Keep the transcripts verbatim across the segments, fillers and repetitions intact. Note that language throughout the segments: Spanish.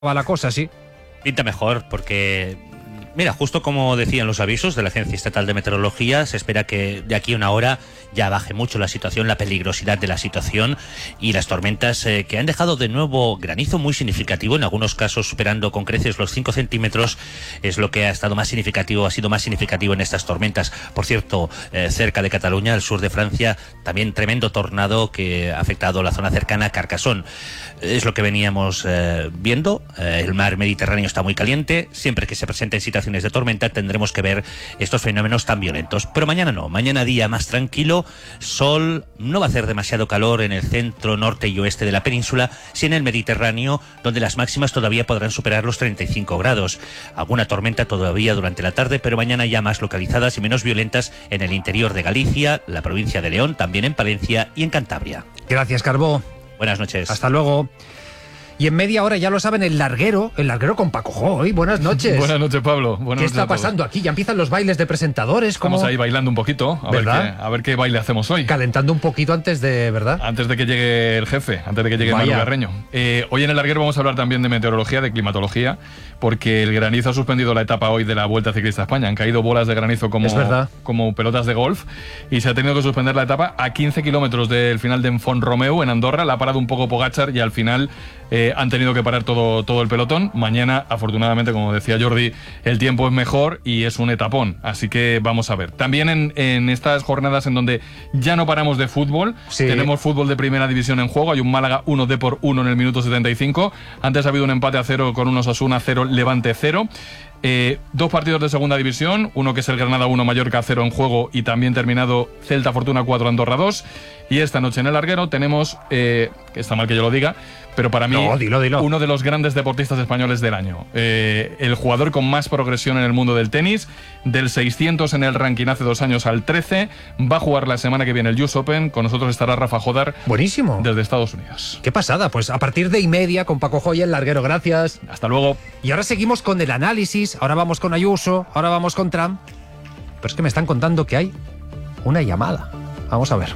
va la cosa, sí. Pinta mejor porque, mira, justo como decían los avisos de la Agencia Estatal de Meteorología, se espera que de aquí a una hora ya baje mucho la situación, la peligrosidad de la situación y las tormentas eh, que han dejado de nuevo granizo muy significativo, en algunos casos superando con creces los cinco centímetros, es lo que ha estado más significativo, ha sido más significativo en estas tormentas. Por cierto, eh, cerca de Cataluña, al sur de Francia, también tremendo tornado que ha afectado la zona cercana a Carcassonne. Es lo que veníamos eh, viendo, eh, el mar Mediterráneo está muy caliente, siempre que se presenten situaciones de tormenta tendremos que ver estos fenómenos tan violentos, pero mañana no, mañana día más tranquilo, sol, no va a hacer demasiado calor en el centro, norte y oeste de la península, sí en el Mediterráneo, donde las máximas todavía podrán superar los treinta y cinco grados, alguna tormenta todavía durante la tarde, pero mañana ya más localizadas y menos violentas en el interior de Galicia, la provincia de León, también en Palencia y en Cantabria. Gracias, Carbó. Buenas noches. Hasta luego. Y en media hora, ya lo saben, el larguero, el larguero con Paco Joy. Buenas noches. Buenas noches, Pablo. Buenas ¿Qué está pasando aquí? Ya empiezan los bailes de presentadores. Estamos ¿cómo? ahí bailando un poquito, a ver, qué, a ver qué baile hacemos hoy. Calentando un poquito antes de, ¿verdad? Antes de que llegue el jefe, antes de que llegue Manu Carreño. Eh, hoy en el larguero vamos a hablar también de meteorología, de climatología, porque el granizo ha suspendido la etapa hoy de la Vuelta Ciclista a España. Han caído bolas de granizo como, como pelotas de golf y se ha tenido que suspender la etapa a quince kilómetros del final de Font-Romeu, en Andorra. La ha parado un poco Pogačar y al final eh, han tenido que parar todo, todo el pelotón. Mañana, afortunadamente, como decía Jordi, el tiempo es mejor y es un etapón. Así que vamos a ver. También en, en estas jornadas en donde ya no paramos de fútbol, sí. Tenemos fútbol de primera división en juego. Hay un Málaga uno D por uno en el minuto setenta y cinco. Antes ha habido un empate a cero con un Osasuna cero, Levante cero. Eh, dos partidos de segunda división, uno que es el Granada uno, Mallorca cero en juego y también terminado Celta Fortuna cuatro, Andorra dos. Y esta noche en el larguero tenemos, eh, que está mal que yo lo diga, pero para mí no, dilo, dilo. uno de los grandes deportistas españoles del año, eh, el jugador con más progresión en el mundo del tenis, del seiscientos en el ranking hace dos años al trece, va a jugar la semana que viene el U S Open. Con nosotros estará Rafa Jodar. Buenísimo. Desde Estados Unidos. Qué pasada, pues a partir de y media con Paco Joya, el larguero, gracias. Hasta luego. Y ahora seguimos con el análisis, ahora vamos con Ayuso, ahora vamos con Trump, pero es que me están contando que hay una llamada. Vamos a ver.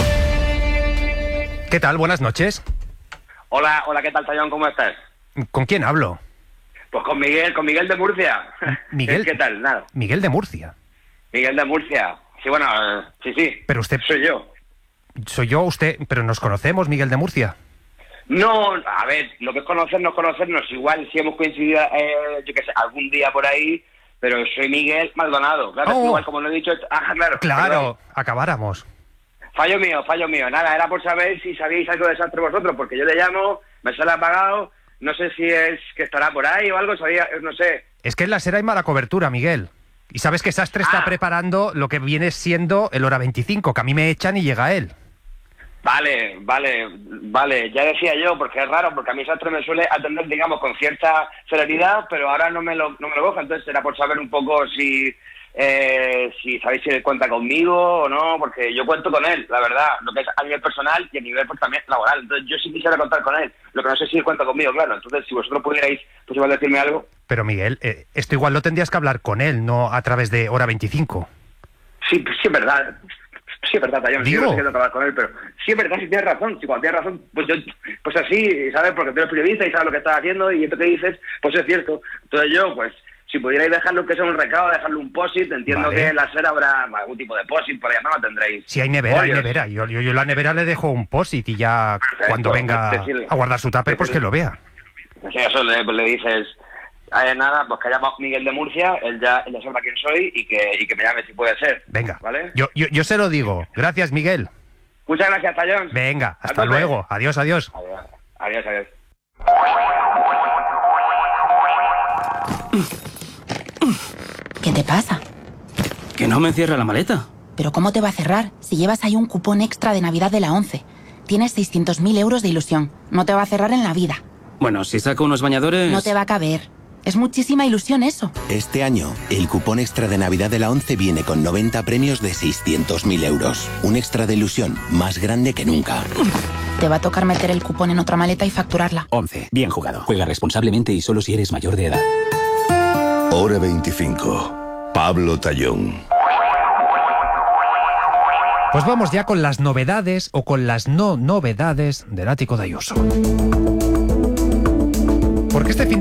¿Qué tal? Buenas noches. Hola, hola, ¿qué tal, Tallón? ¿Cómo estás? ¿Con quién hablo? Pues con Miguel, con Miguel de Murcia. ¿Miguel? ¿Qué tal? Nada. Miguel de Murcia. Miguel de Murcia. Sí, bueno, eh, sí, sí. Pero usted... Soy yo. Soy yo, usted... Pero nos conocemos, Miguel de Murcia. No, a ver, lo que es conocernos, conocernos. Igual si hemos coincidido, eh, yo qué sé, algún día por ahí, pero soy Miguel Maldonado. Claro, oh. igual como lo he dicho... Ah, claro. Claro, perdón. acabáramos. Fallo mío, fallo mío. Nada, era por saber si sabíais algo de desastre vosotros, porque yo le llamo, me sale apagado, no sé si es que estará por ahí o algo, sabía, no sé. Es que en la SER hay mala cobertura, Miguel. Y sabes que Sastre está ah. preparando lo que viene siendo el Hora veinticinco, que a mí me echan y llega él. Vale, vale, vale, ya decía yo, porque es raro, porque a mí Sastre me suele atender, digamos, con cierta celeridad, pero ahora no me lo, no me lo coja, entonces era por saber un poco si... Eh, si sabéis si él cuenta conmigo o no, porque yo cuento con él, la verdad, lo que es a nivel personal y a nivel pues también laboral. Entonces yo sí quisiera contar con él, lo que no sé si él cuenta conmigo, claro. Entonces si vosotros pudierais, pues igual decirme algo. Pero Miguel, eh, esto igual lo tendrías que hablar con él, no a través de Hora veinticinco. Sí, sí es verdad, sí es verdad, Tallón, sí, no sé qué hablar con él, pero sí es verdad, sí tienes razón, si cuando tienes razón, pues yo, pues así, ¿sabes? Porque tú eres periodista y sabes lo que estás haciendo y esto que dices, pues es cierto. Entonces yo, pues... Si pudierais dejarlo que sea un recado, dejarlo un posit, entiendo vale. que en la SER habrá algún tipo de posit, por llamar no tendréis. Si hay nevera, hay nevera. Yo, yo, yo en la nevera le dejo un posit y ya perfecto, cuando venga decirle, a guardar su tupper, pues que lo vea. Sí, eso le, le dices, eh, nada, pues que llama Miguel de Murcia, él ya, él ya sabrá quién soy y que, y que me llame si puede ser. Venga, ¿vale? yo, yo, yo se lo digo. Gracias, Miguel. Muchas gracias, Tallón. Venga, hasta luego. Adiós, adiós. Adiós, adiós. adiós. ¿Qué te pasa? Que no me cierra la maleta. ¿Pero cómo te va a cerrar? Si llevas ahí un cupón extra de Navidad de la ONCE. Tienes seiscientos mil euros de ilusión. No te va a cerrar en la vida. Bueno, si saco unos bañadores... No te va a caber. Es muchísima ilusión eso. Este año, el cupón extra de Navidad de la ONCE viene con noventa premios de seiscientos mil euros. Un extra de ilusión más grande que nunca. Te va a tocar meter el cupón en otra maleta y facturarla. ONCE. Bien jugado. Juega responsablemente y solo si eres mayor de edad. Hora veinticinco. Pablo Tallón. Pues vamos ya con las novedades o con las no novedades del ático de Ayuso. Porque este fin